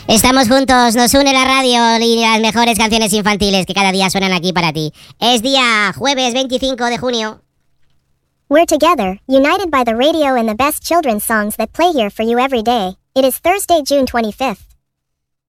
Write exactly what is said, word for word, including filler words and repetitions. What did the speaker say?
Estamos juntos, nos une la radio y las mejores canciones infantiles que cada día suenan aquí para ti. Es día jueves veinticinco de junio. We're together, united by the radio and the best children's songs that play here for you every day. It is Thursday, June twenty-fifth.